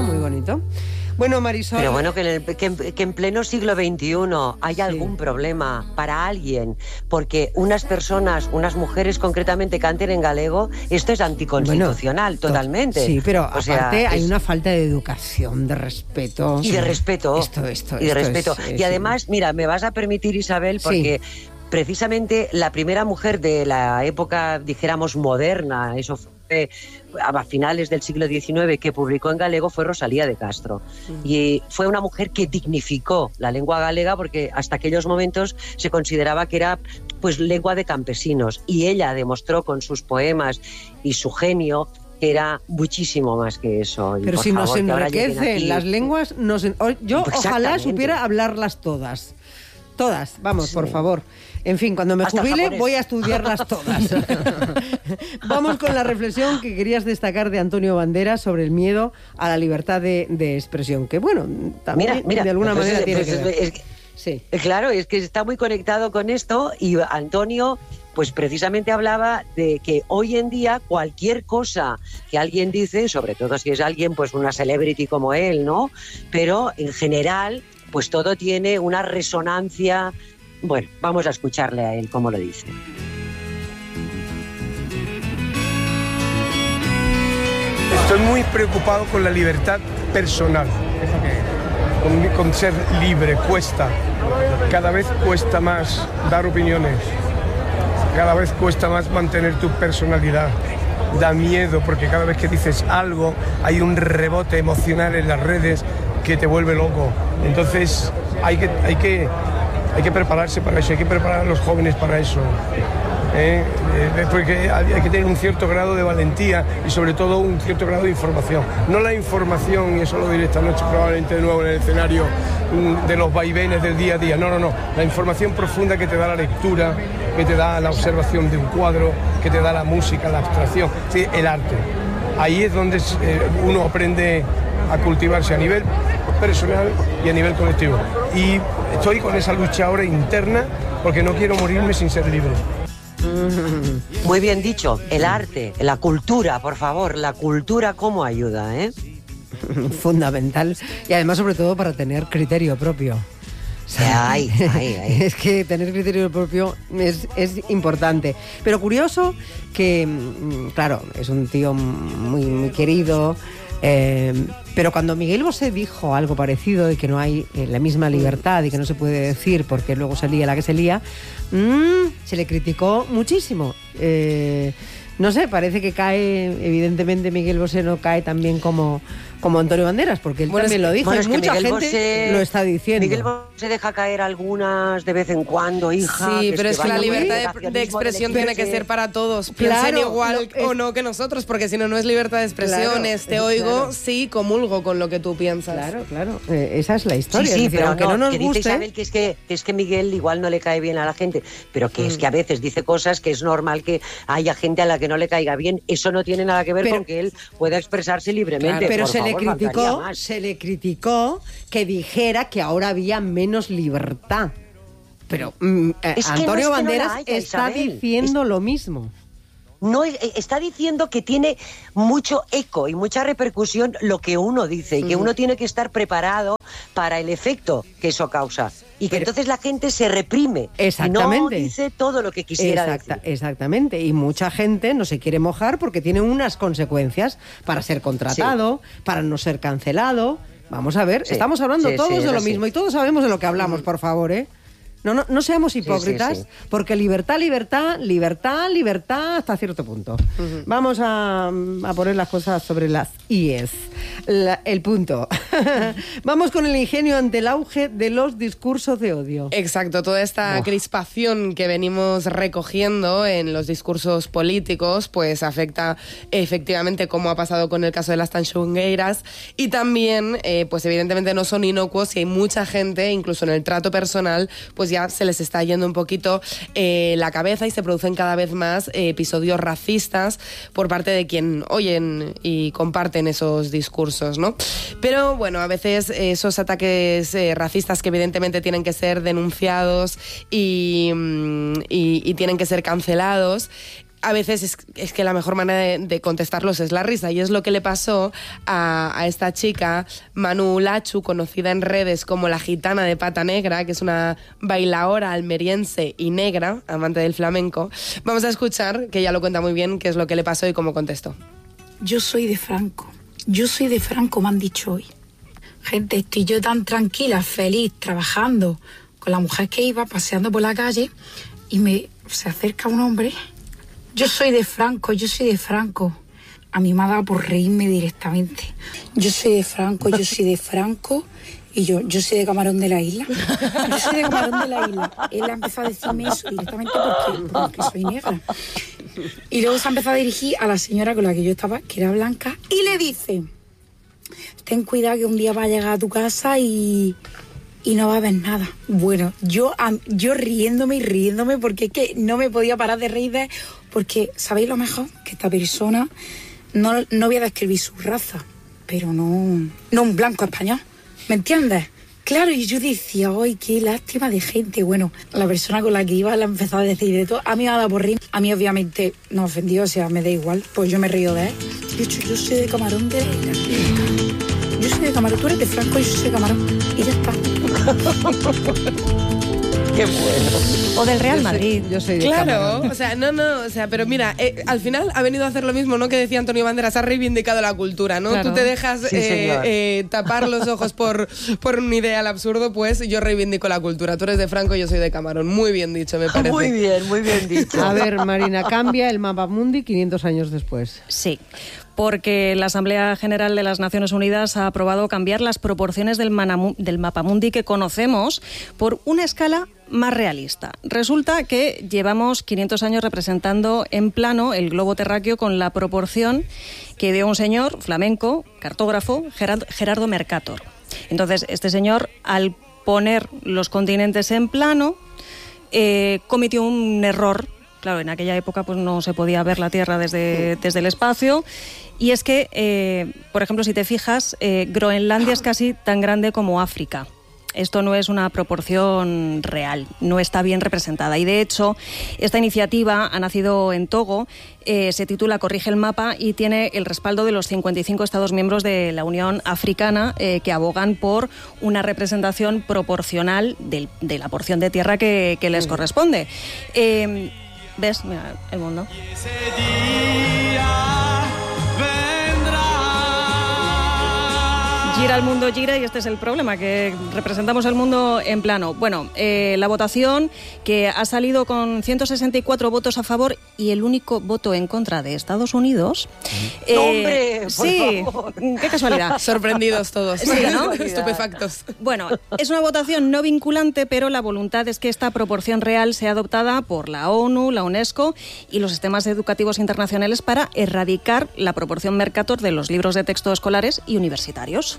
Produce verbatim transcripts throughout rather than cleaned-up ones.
muy bonito. Bueno, Marisol... Pero bueno, que en, el, que, en, que en pleno siglo veintiuno haya sí. algún problema para alguien, porque unas personas, unas mujeres concretamente canten en galego, esto es anticonstitucional, bueno, totalmente. Sí, pero o aparte sea, hay es... una falta de educación, de respeto. Y de respeto. Esto, esto, y de esto respeto. Es, es, y además, mira, me vas a permitir, Isabel, porque... Sí. Precisamente la primera mujer de la época, dijéramos, moderna, eso fue a finales del siglo diecinueve, que publicó en galego, fue Rosalía de Castro. Mm. Y fue una mujer que dignificó la lengua galega, porque hasta aquellos momentos se consideraba que era pues lengua de campesinos. Y ella demostró con sus poemas y su genio que era muchísimo más que eso. Y pero si favor, nos enriquecen las lenguas, nos en... yo ojalá supiera hablarlas todas. Todas, vamos, sí. por favor. En fin, cuando me Hasta jubile japonés. voy a estudiarlas todas. Vamos con la reflexión que querías destacar de Antonio Banderas sobre el miedo a la libertad de, de expresión, que bueno, también mira, mira, de alguna pues manera es, tiene pues que ver. Es, es, sí. Claro, es que está muy conectado con esto y Antonio... pues precisamente hablaba de que hoy en día cualquier cosa que alguien dice, sobre todo si es alguien, pues una celebrity como él, ¿no? Pero en general, pues todo tiene una resonancia. Bueno, vamos a escucharle a él cómo lo dice. Estoy muy preocupado con la libertad personal. Con, con ser libre, cuesta. Cada vez cuesta más dar opiniones. Cada vez cuesta más mantener tu personalidad. Da miedo porque cada vez que dices algo hay un rebote emocional en las redes que te vuelve loco. Entonces hay que, hay que, hay que prepararse para eso, hay que preparar a los jóvenes para eso. ¿Eh? Eh, porque hay que tener un cierto grado de valentía y sobre todo un cierto grado de información. No la información, y eso lo diré esta noche probablemente de nuevo en el escenario, de los vaivenes del día a día. No, no, no. La información profunda que te da la lectura, que te da la observación de un cuadro, que te da la música, la abstracción, sí, el arte. Ahí es donde eh, uno aprende a cultivarse a nivel personal y a nivel colectivo. Y estoy con esa lucha ahora interna porque no quiero morirme sin ser libre. Muy bien dicho, el arte, la cultura, por favor, la cultura cómo ayuda, ¿eh? Fundamental. Y además, sobre todo, para tener criterio propio. O sea, ay, ay, ay. Es que tener criterio propio es, es importante. Pero curioso que, claro, es un tío muy, muy querido, eh, pero cuando Miguel Bosé dijo algo parecido de que no hay eh, la misma libertad y que no se puede decir porque luego se lía la que se lía, mmm, se le criticó muchísimo. Eh, no sé, parece que cae, evidentemente Miguel Bosé no cae tan bien como, como Antonio Banderas, porque él bueno, también es que, lo dijo bueno, y mucha gente Bosé, lo está diciendo. Miguel Bosé deja caer algunas de vez en cuando, hija. Sí, que pero es que, que la libertad de, de expresión tiene que ser para todos. Piensen claro, igual no, es, o no que nosotros, porque si no, no es libertad de expresión. Claro, te oigo, claro. sí, comulgo con lo que tú piensas. Claro, claro. Eh, esa es la historia. Sí, sí, es decir, pero aunque no, no nos que guste... dice Isabel que es que, que es que Miguel igual no le cae bien a la gente, pero que mm. es que a veces dice cosas que es normal que haya gente a la que no le caiga bien. Eso no tiene nada que ver pero, con que él pueda expresarse libremente. Claro, pero por se favor, le criticó, se le criticó que dijera que ahora había menos libertad. Pero mm, es que Antonio no es Banderas que no haya, está Isabel. diciendo es... lo mismo. No, está diciendo que tiene mucho eco y mucha repercusión lo que uno dice y que uno tiene que estar preparado para el efecto que eso causa y que Pero, entonces la gente se reprime y no dice todo lo que quisiera Exacta, decir. Exactamente, y mucha gente no se quiere mojar porque tiene unas consecuencias para ser contratado, sí. para no ser cancelado. Vamos a ver, sí. estamos hablando sí, todos sí, de lo mismo y todos sabemos de lo que hablamos, mm. por favor, ¿eh? No, no, no seamos hipócritas, sí, sí, sí. porque libertad, libertad, libertad, libertad hasta cierto punto. Uh-huh. Vamos a, a poner las cosas sobre las íes. La, el punto. Vamos con el ingenio ante el auge de los discursos de odio. Exacto, toda esta oh. crispación que venimos recogiendo en los discursos políticos, pues afecta efectivamente, como ha pasado con el caso de las tanxugueiras, y también, eh, pues evidentemente no son inocuos y hay mucha gente, incluso en el trato personal, pues ya se les está yendo un poquito eh, la cabeza y se producen cada vez más eh, episodios racistas por parte de quien oyen y comparten esos discursos, ¿no? Pero bueno, a veces eh, esos ataques eh, racistas que evidentemente tienen que ser denunciados y, y, y tienen que ser cancelados, a veces es, es que la mejor manera de, de contestarlos es la risa, y es lo que le pasó a, a esta chica, Manu Lachu, conocida en redes como la gitana de pata negra, que es una bailaora almeriense y negra, amante del flamenco. Vamos a escuchar, que ella lo cuenta muy bien, qué es lo que le pasó y cómo contestó. Yo soy de Franco, yo soy de Franco, me han dicho hoy. Gente, estoy yo tan tranquila, feliz, trabajando con la mujer que iba, paseando por la calle, y me se acerca un hombre. Yo soy de Franco, yo soy de Franco. A mí me ha dado por reírme directamente. Yo soy de Franco, yo soy de Franco. Y yo, yo soy de Camarón de la Isla. Yo soy de Camarón de la Isla. Él ha empezado a decirme eso directamente porque, porque soy negra. Y luego se ha empezado a dirigir a la señora con la que yo estaba, que era blanca, y le dice: ten cuidado que un día va a llegar a tu casa y... y no va a haber nada. Bueno, yo, yo riéndome y riéndome porque es que no me podía parar de reír de... Porque, ¿sabéis lo mejor? Que esta persona, no, no voy a describir su raza, pero no, no un blanco español, ¿me entiendes? Claro, y yo decía, ¡ay, qué lástima de gente! Bueno, la persona con la que iba la empezó a decir de todo. A mí me ha dado por reír. A mí, obviamente, no ofendió, o sea, me da igual. Pues yo me río de él. De hecho, yo soy de Camarón de la Isla. Yo soy de Camarón, tú eres de Franco y yo soy de Camarón. Y ya está. Qué bueno. O del Real yo Madrid. Soy, yo soy de Claro, Camarón. o sea, no, no, o sea, pero mira, eh, al final ha venido a hacer lo mismo, ¿no? Que decía Antonio Banderas, ha reivindicado la cultura, ¿no? Claro. Tú te dejas Sí, eh, eh, tapar los ojos por, por un ideal absurdo, pues yo reivindico la cultura. Tú eres de Franco, yo soy de Camarón. Muy bien dicho, me parece. Muy bien, muy bien dicho. A ver, Marina, cambia el mapa mundi quinientos años después. Sí, porque la Asamblea General de las Naciones Unidas ha aprobado cambiar las proporciones del, manamu- del mapamundi que conocemos por una escala más realista. Resulta que llevamos quinientos años representando en plano el globo terráqueo con la proporción que dio un señor flamenco, cartógrafo, Gerard- Gerardo Mercator. Entonces, este señor, al poner los continentes en plano, eh, cometió un error. Claro, en aquella época pues no se podía ver la Tierra desde, desde el espacio. Y es que, eh, por ejemplo, si te fijas, eh, Groenlandia es casi tan grande como África. Esto no es una proporción real, no está bien representada. Y de hecho, esta iniciativa ha nacido en Togo, eh, se titula Corrige el mapa y tiene el respaldo de los cincuenta y cinco Estados miembros de la Unión Africana eh, que abogan por una representación proporcional del, de la porción de tierra que, que les corresponde. Eh, ¿Ves? Mira, el mundo. Gira el mundo, gira, y este es el problema, que representamos el mundo en plano. Bueno, eh, la votación, que ha salido con ciento sesenta y cuatro votos a favor y el único voto en contra de Estados Unidos. Eh, ¡Hombre! Por sí, favor. qué casualidad. Sorprendidos todos. Sí, ¿no? Estupefactos. Bueno, es una votación no vinculante, pero la voluntad es que esta proporción real sea adoptada por la ONU, la UNESCO y los sistemas educativos internacionales para erradicar la proporción Mercator de los libros de texto escolares y universitarios.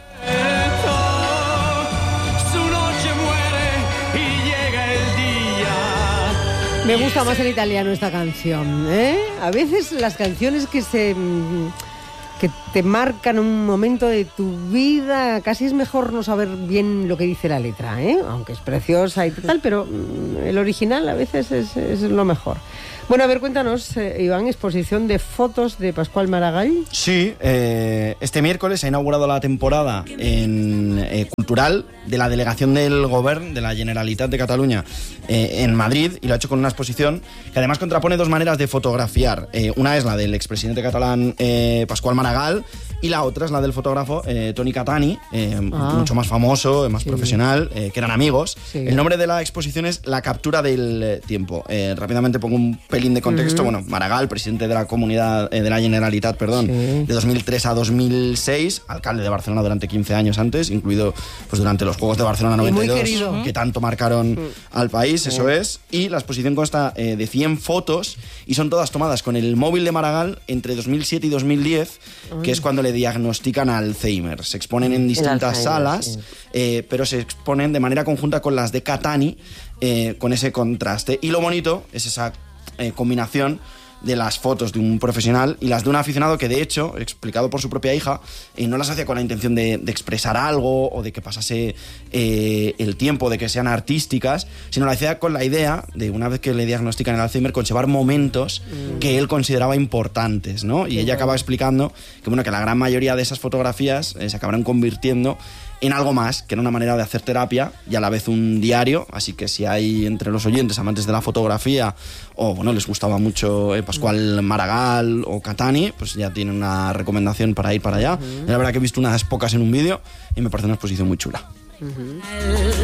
Me gusta más en italiano esta canción, ¿eh? A veces las canciones que se que te marcan un momento de tu vida, casi es mejor no saber bien lo que dice la letra, ¿eh? Aunque es preciosa y tal, pero el original a veces es, es lo mejor. Bueno, a ver, cuéntanos, eh, Iván, exposición de fotos de Pascual Maragall. Sí, eh, este miércoles se ha inaugurado la temporada en, eh, cultural de la delegación del Govern de la Generalitat de Cataluña eh, en Madrid, y lo ha hecho con una exposición que además contrapone dos maneras de fotografiar. Eh, una es la del expresidente catalán eh, Pascual Maragall, y la otra es la del fotógrafo eh, Toni Catani, eh, ah. mucho más famoso, más sí. profesional, eh, que eran amigos. Sí. El nombre de la exposición es La captura del tiempo. Eh, rápidamente pongo un pelín de contexto. Uh-huh. Bueno, Maragall, presidente de la comunidad, eh, de la Generalitat, perdón, sí. de dos mil tres a dos mil seis, alcalde de Barcelona durante quince años antes, incluido pues durante los Juegos de Barcelona noventa y dos, que tanto marcaron uh-huh. al país, uh-huh. eso es. Y la exposición consta eh, de cien fotos y son todas tomadas con el móvil de Maragall entre dos mil siete y dos mil diez, uh-huh. que es cuando le diagnostican Alzheimer. Se exponen en distintas salas, sí. eh, pero se exponen de manera conjunta con las de Catani, eh, con ese contraste. Y lo bonito es esa eh, combinación de las fotos de un profesional y las de un aficionado que, de hecho, explicado por su propia hija, eh, no las hacía con la intención de, de expresar algo o de que pasase eh, el tiempo, de que sean artísticas, sino la hacía con la idea de, una vez que le diagnostican el Alzheimer, conservar momentos mm. que él consideraba importantes, ¿no? Y sí, ella acaba explicando que, bueno, que la gran mayoría de esas fotografías eh, se acabarán convirtiendo en algo más, que era una manera de hacer terapia y a la vez un diario, así que si hay entre los oyentes amantes de la fotografía o, bueno, les gustaba mucho eh, Pascual Maragall o Catani, pues ya tienen una recomendación para ir para allá. Uh-huh. La verdad que he visto unas pocas en un vídeo y me parece una exposición muy chula. Uh-huh.